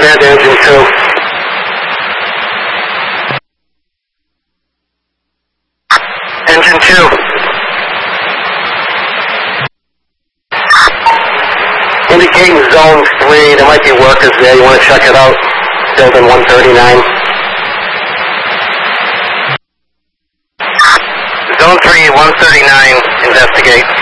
Command engine 2. Engine 2. Indicating zone 3. There might be workers there. You want to check it out? Building 139. Zone 3, 139. Investigate.